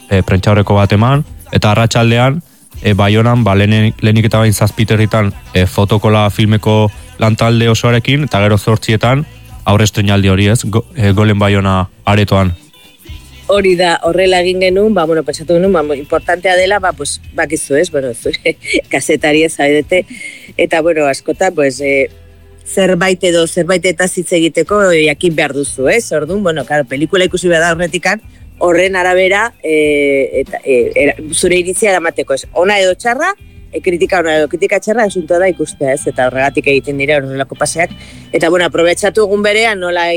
prentxaurreko bat eman, eta arratsaldean Baionan, lehenik eta bain zazpiterritan fotokola filmeko lantalde osoarekin, eta gero 8 aurrestrenaldi hori ez, Golen Baiona aretoan. Hori da, horrela egin genuen, pentsatu genuen, importantea dela, bakizu ez, zure kazetari ez zaidete, eta, askota, zerbait eta hitz egiteko jakin behar duzu, ez? Orduan, pelikula ikusi behar da horretikan, horren arabera zure iritzia eramateko, ez? Ona edo txarra, kritika ona edo kritika txarra, esuntua da ikustea, ez? Eta horregatik egiten dira horrelako paseak. Eta, aprobetxatu egun berean, nola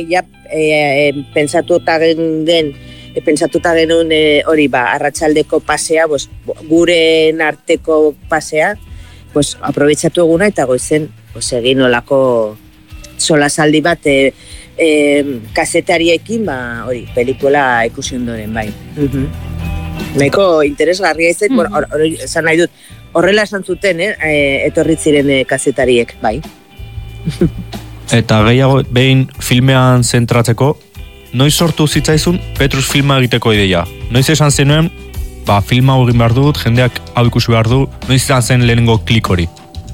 pentsatuta genuen hori, arratsaldeko pasea, guren arteko pasea, aprobetxatu eguna eta goizen egin olako solasaldi bat kazetariekin, hori, pelikula ikusi ondoren, bai. Nahiko interesgarria izan, esan nahi dut, horrela esan zuten, etorri ziren kazetariek, bai. Eta gehiago, behin filmean zentratzeko, noiz sortu zitzaizun Petrus filma egiteko ideia? Noiz esan zenuen, filma egin behar dut, jendeak hau ikusi behar du, noiz izan zen lehenengo klik hori?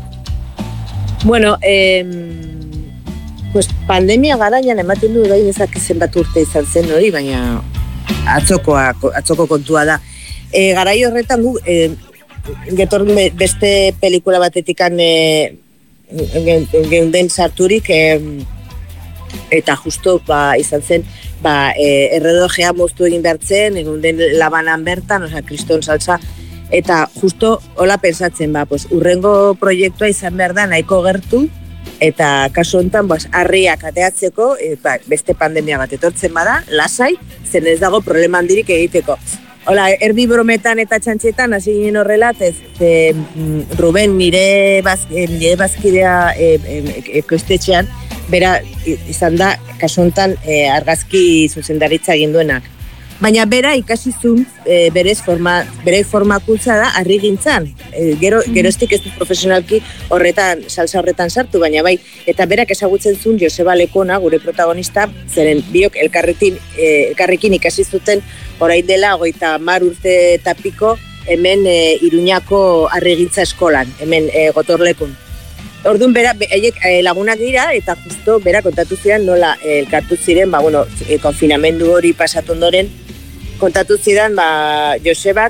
Pandemia garaian ematen du bai ezak zenbat urte izan zen hori, baina atzoko kontua da. Garai horretan gu, getorren beste pelikula batetikan geunden sarturik, eta justo izan zen, erredojea moztu egin behartzen, geunden labanan bertan, kriston salsa, eta justo hola pensatzen, urrengo proiektua izan behar da nahiko gertu, eta kasu honetan, harriak ateatzeko, beste pandemia bat etortzen bada, lasai, zen ez dago problema handirik egiteko. Hola, erbi brometan eta txantxetan, hasi ginen horrela, Ruben nire bazkidea ekoiztetxean, bera izan da, kasu honetan, argazki zuzendaritza egin duenak. Baina bera ikasi zuen bere formakuntza da harri gintzan. Geroztik ez du profesionalki salsa horretan sartu, baina bai, eta berak ezagutzen zuen Joseba Lekona, gure protagonista, zeren biok elkarrekin ikasi zuten orain dela 30 urte eta piko hemen Iruñako harri gintza eskolan, hemen Gotorlekun. Orduan lagunak dira, eta justo bera kontatu ziren nola elkartu ziren, konfinamendu hori pasatu ondoren, kontatu zidan, Josebak,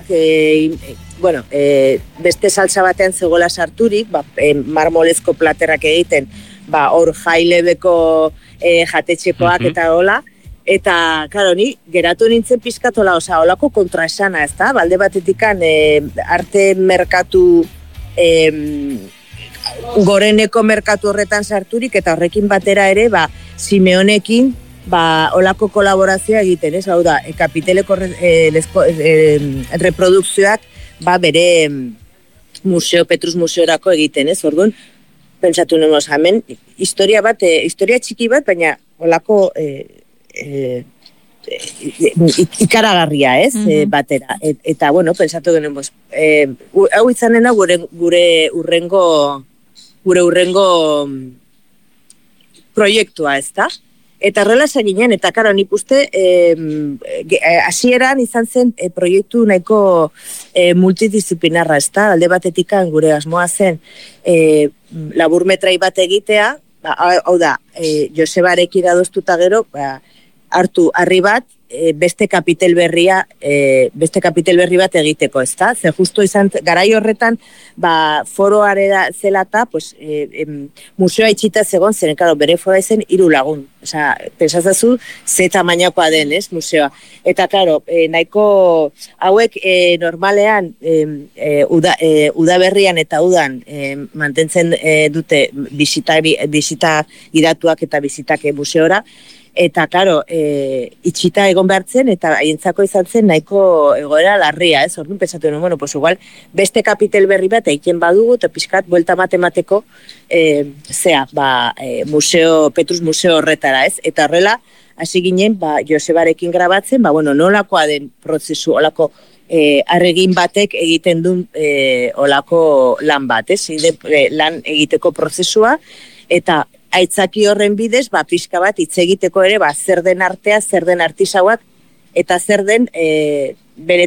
beste salsa batean zegoela sarturik, marmolezko platerrak egiten, hor jailebeko jatetxekoak eta hola, eta, klaro, ni geratu nintzen pizkatola, holako kontraesana, ez da? Balde batetikan arte merkatu, goreneko merkatu horretan sarturik, eta horrekin batera ere, Simeonekin, olako kolaborazioa egiten, ez? Hau da, kapiteleko reprodukzioak, bere Petrus museorako egiten, ez? Orduan, pentsatu nuen, hemen, historia txiki bat, baina olako ikaragarria, ez? Batera. Eta, pentsatu genuen, hau izanena gure urrengo proiektua, ez da? Eta horrela ginen, eta karo, nik uste, hasieran izan zen proiektu nahiko multidisciplinarra, ez da? Alde batetikan gure asmoa zen laburmetrai bat egitea, hau da, Josebarekin adostuta gero, hartu harri bat, beste kapitel berri bat egiteko, ez da? Ze justo izan, garai horretan, foroarera zelata, museoa itxita zegoen, zeren, karo, bere foroa izen 3 lagun. Osa, pensazazu, ze tamainakoa den, ez, museoa. Eta, karo, nahiko hauek normalean, udaberrian eta udan mantentzen dute bisita gidatuak eta bizitak museora, eta, karo, itxita egon behartzen, eta haientzako izan zen nahiko egoera larria, ez? Orduan pentsatu nuen, igual, beste kapitel berri bat egiten badugu, eta pixkat, buelta matemateko, Petrus museo horretara, ez? Eta horrela, hasi ginen, Josebarekin grabatzen, nolakoa den prozesu, olako arregin batek egiten duen olako lan bat, ez? Lan egiteko prozesua, eta aitzaki horren bidez, pixka bat hitz egiteko ere, zer den artea, zer den artisauak, eta zer den bere